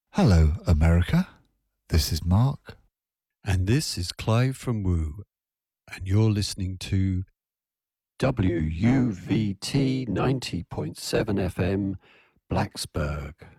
Hello, America. This is Mark. And this is Clive from Woo. And you're listening to WUVT 90.7 FM, Blacksburg.